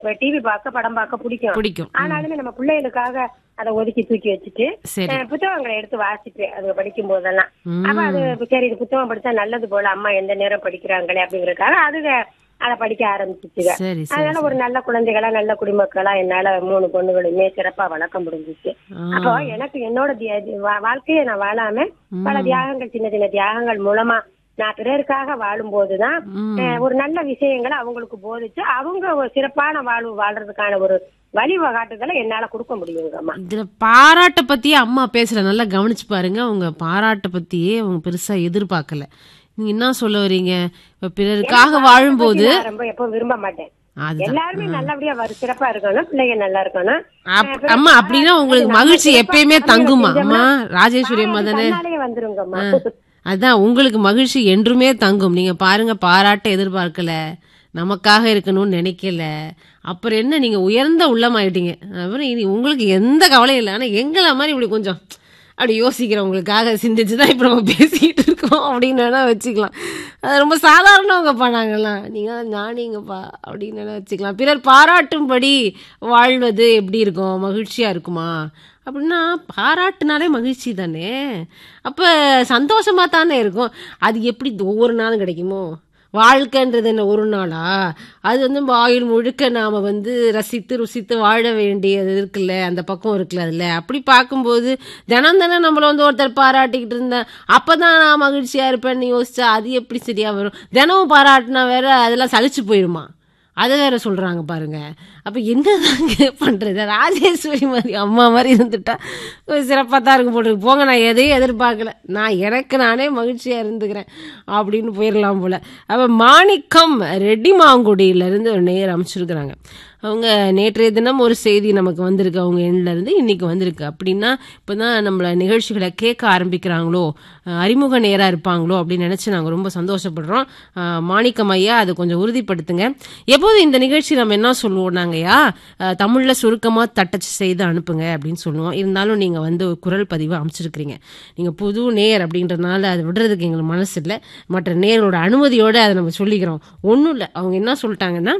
TV பார்க்க படம் பார்க்க பிடிக்கும். ஆனாலுமே நம்ம பிள்ளைகளுக்காக அதை ஒதுக்கி தூக்கி வச்சுட்டு புத்தகங்களை எடுத்து வாசிட்டு அது படிக்கும் போதெல்லாம் அப்ப அது சரி இது புத்தகம் படிச்சா நல்லது போல அம்மா எந்த நேரம் படிக்கிறாங்களே அப்படிங்கறதுக்காக அதுக அதை படிக்க ஆரம்பிச்சிச்சுங்க. அதனால ஒரு நல்ல குழந்தைகளா நல்ல குடிமக்களா என்னால 3 பொண்ணுகளுமே சிறப்பா வளர்க்க முடிஞ்சிச்சு. அப்போ எனக்கு என்னோட வாழ்க்கையை நான் வாழாம பல தியாகங்கள் சின்ன சின்ன தியாகங்கள் மூலமா நான் பிறருக்காக வாழும் போதுதான் ஒரு நல்ல விஷயங்களை அவங்களுக்கு போதிச்சு அவங்க ஒரு சிறப்பான வாழ்வு வாழ்றதுக்கான ஒரு வழிவகாட்டுதலை என்னால கொடுக்க முடியுங்கம்மா. இதுல பாராட்ட பத்தியே அம்மா பேசுற நல்லா கவனிச்சு பாருங்க. அவங்க பாராட்ட பத்தியே அவங்க பெருசா எதிர்பார்க்கல. நீங்க என்ன சொல்ல வரீங்க? பிறருக்காக வாழும்போது ரொம்ப எப்பவும் விரும்ப மாட்டேன். எல்லாருமே நல்லபடியா சிறப்பா இருக்கணும், பிள்ளைங்க நல்லா இருக்கணும். அம்மா அப்படின்னா உங்களுக்கு மகிழ்ச்சி எப்பயுமே தங்குமா? அம்மா ராஜேஸ்வரி அம்மா தானே வந்துருங்கம்மா. அதான் உங்களுக்கு மகிழ்ச்சி என்றுமே தங்கும். நீங்க பாருங்க, பாராட்ட எதிர்பார்க்கல, நமக்காக இருக்கணும்னு நினைக்கல, அப்புறம் என்ன நீங்க உயர்ந்த உள்ளமாயிட்டீங்க. அப்புறம் இனி உங்களுக்கு எந்த கவலையும் இல்லை. ஆனா எங்களை மாதிரி இப்படி கொஞ்சம் அப்படி யோசிக்கிறவங்களுக்காக சிந்திச்சுதான் இப்ப நம்ம பேசிக்கிட்டு இருக்கோம் அப்படின்னு வேணா வச்சுக்கலாம். அது ரொம்ப சாதாரணவங்க பண்ணாங்கலாம். நீங்க ஞானிங்கப்பா அப்படின்னு வேணா வச்சுக்கலாம். பிறர் பாராட்டும்படி வாழ்வது எப்படி இருக்கும்? மகிழ்ச்சியா இருக்குமா? அப்படின்னா பாராட்டுனாலே மகிழ்ச்சி தானே. அப்ப சந்தோஷமா தானே இருக்கும். அது எப்படி ஒவ்வொரு நாளும் கிடைக்குமோ? வாழ்க்கைன்றது என்ன ஒரு நாளா? அது ஆயுள் முழுக்க நாம ரசித்து ருசித்து வாழ வேண்டியது இருக்குல்ல, அந்த பக்கம் இருக்குல்ல. அதுல அப்படி பார்க்கும்போது தினம் நம்மள ஒருத்தர் பாராட்டிக்கிட்டு இருந்தேன் அப்பதான் நான் மகிழ்ச்சியா இருப்பேன்னு யோசிச்சா அது எப்படி சரியா வரும்? தினமும் பாராட்டினா வேற அதெல்லாம் சலிச்சு போயிருமா? அதை வேற சொல்றாங்க பாருங்க. அப்ப என்னதாங்க பண்றது? ராஜேஸ்வரி மாதிரி அம்மா மாதிரி இருந்துட்டா சிறப்பா தான் இருக்கும் போட்டு போங்க, நான் எதையும் எதிர்பார்க்கல, நான் எனக்கு நானே மகிழ்ச்சியா இருந்துக்கிறேன் அப்படின்னு போயிடலாம் போல. அப்ப மாணிக்கம் ரெட்டிமாங்குடியில இருந்து ஒரு நேர் அமைச்சிருக்கிறாங்க. அவங்க நேற்றைய தினம் ஒரு செய்தி நமக்கு வந்திருக்கு, அவங்க எண்ணில இருந்து இன்னைக்கு வந்திருக்கு. அப்படின்னா இப்பதான் நம்மள நிகழ்ச்சிகளை கேட்க ஆரம்பிக்கிறாங்களோ, அறிமுக நேரா இருப்பாங்களோ அப்படின்னு நினைச்சு நாங்க ரொம்ப சந்தோஷப்படுறோம். மாணிக்கம் ஐயா அதை கொஞ்சம் உறுதிப்படுத்துங்க. எப்போது இந்த நிகழ்ச்சி நம்ம என்ன சொல்லுவோம் நாங்கய்யா, தமிழ்ல சுருக்கமா தட்டச்சு செய்து அனுப்புங்க அப்படின்னு சொல்லுவோம். இருந்தாலும் நீங்க குரல் பதிவு அமைச்சிருக்கிறீங்க. நீங்க புது நேர் அப்படின்றதுனால அதை விடுறதுக்கு எங்களுக்கு மனசு இல்லை. மற்ற நேரோட அனுமதியோட அதை நம்ம சொல்லிக்கிறோம். ஒன்றும் இல்லை, அவங்க என்ன சொல்லிட்டாங்கன்னா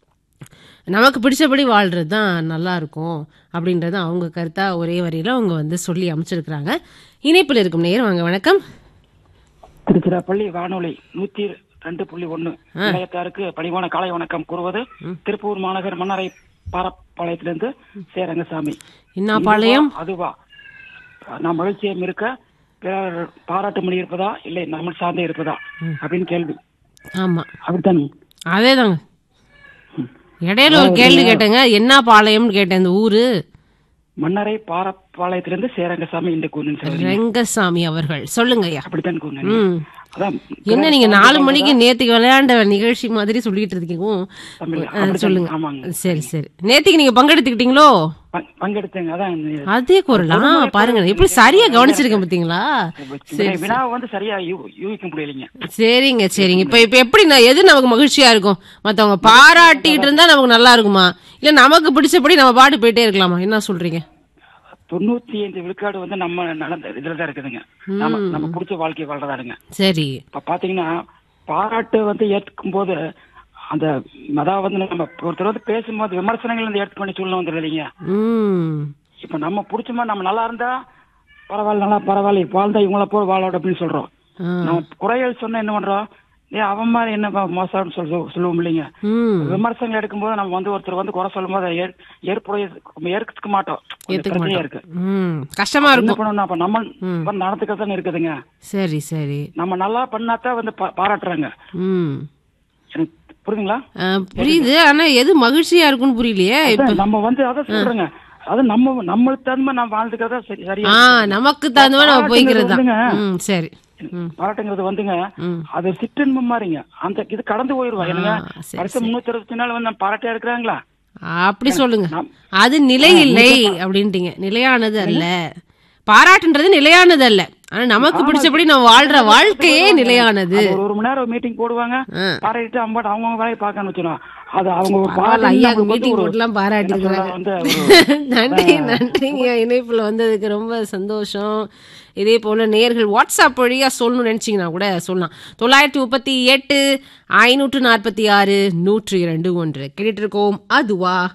நமக்கு பிடிச்சபடி வாழ்றது தான் நல்லா இருக்கும் அப்படின்றது அவங்க கருத்தா ஒரே வரியில அவங்க சொல்லி அமைச்சிருக்கிறாங்க. இணைப்பில் இருக்கும் நேரம் வாங்க. வணக்கம். திருச்சிராப்பள்ளி வானொலி 102.1 நிலையத்தாருக்கு பணிவான காலை வணக்கம் கூறுவது திருப்பூர் மாநகர் மன்னரை பாரப்பாளையத்திலிருந்து சேரங்கசாமி. என்ன பாளையம்? அதுவா நான் மகிழ்ச்சியம் இருக்க பிறர் பாராட்டு மொழி இருப்பதா இல்லை நம்ம சார்ந்தே இருப்பதா அப்படின்னு கேள்வி. ஆமா அப்படித்தானே? அதேதாங்க. இடையில ஒரு கேள்வி கேட்டேங்க, என்ன பாளையம்னு கேட்டேன். இந்த ஊரு மன்னரை பாரப்பாளையத்திலிருந்து சேரங்கசாமி என்று கூறினேன். ரங்கசாமி அவர்கள் சொல்லுங்க ஐயா. அப்படித்தான் கூறினேன். என்ன நீங்க 4 மணிக்கு நேத்துக்கு விளையாண்ட நிகழ்ச்சி மாதிரி சொல்லிட்டு இருக்கீங்க. சொல்லுங்க. சரி சரி, நேத்துக்கு நீங்க பங்கெடுத்துக்கிட்டீங்களோ? பங்கெடுத்தேங்க. அதான் அதே குரலா பாருங்க, எப்படி சரியா கவனிச்சிருக்கேன் பாத்தீங்களா? சரியா யூகிக்க முடியலீங்க. சரிங்க சரிங்க. இப்ப எப்படி எது நமக்கு மகிழ்ச்சியா இருக்கும்? மத்தவங்க பாராட்டிட்டு இருந்தா நமக்கு நல்லா இருக்குமா, இல்ல நமக்கு பிடிச்சபடி நம்ம பாட்டு போயிட்டே இருக்கலாமா? என்ன சொல்றீங்க? 95 விழுக்காடு நம்ம நடந்த இதுலதான் இருக்குதுங்க. நம்ம பிடிச்ச வாழ்க்கையை வாழ்றதாருங்க. சரி. இப்ப பாத்தீங்கன்னா பாராட்டு ஏற்கும் போது அந்த அதாவது நம்ம ஒருத்தர் பேசும்போது விமர்சனங்கள் ஏற்க பண்ணி சூழ்நிலை வந்துடுது இல்லைங்க. இப்ப நம்ம பிடிச்ச மாதிரி நம்ம நல்லா இருந்தா பரவாயில்ல, நல்லா பரவாயில்ல, வாழ்ந்தா இவங்கள போய் வாழோட அப்படின்னு சொல்றோம். நம்ம குறைகள் சொன்னா என்ன பண்றோம்? அவன் மாதிரி என்ன மோசம் சொல்லுவோம் இல்லைங்க. விமர்சனங்கள் எடுக்கும்போது நம்ம ஒருத்தர் குறை சொல்லும் போது ஏற்க மாட்டோம். இருக்கு, கஷ்டமா இருக்கும். அப்ப நம்ம நடத்துக்கதான் இருக்குதுங்க. சரி சரி. நம்ம நல்லா பண்ணாதான் பாராட்டுறாங்க. எனக்கு புரியுதுங்களா? புரியுது. ஆனா எது மகிழ்ச்சியா இருக்குன்னு புரியலையே. நம்ம அதான் சொல்றேங்க, அது நம்மளுக்கு தகுந்த மாதிரி நம்ம வாழ்ந்துக்கிறதா சரியா, நமக்கு தகுந்த மாதிரி நம்ம போய்க்கிறது. சரி. பாராட்டுங்கிறது அது சிற்றின்பம் மாதிரிங்க. அந்த இது கடந்து போயிருவா. என்னங்க வருஷம் 364 நாள் பாராட்டியா இருக்கிறாங்களா? அப்படி சொல்லுங்க. அது நிலை இல்லை அப்படின்ட்டீங்க. நிலையானது அல்ல பாராட்டுன்றது, நிலையானது அல்ல. ஆனா நமக்கு பிடிச்சபடி நம்ம வாழ்ற வாழ்க்கையே நிலையானது. 1 மணி நேரம் மீட்டிங் போடுவாங்க, பாராட்டிட்டு அவங்க வேலையை பார்க்க வச்சிருவாங்க. அது அவங்க மீட்டிங் போட்டுலாம் பாராட்டிருக்காங்க. நன்றிங்க இணைப்புல வந்ததுக்கு ரொம்ப சந்தோஷம். இதே போல நேயர்கள் வாட்ஸ்அப் வழியா சொல்லணும்னு நினைச்சீங்கன்னா கூட சொல்லலாம். 938 546 102 1 கேட்டுட்டு இருக்கோம். அதுவா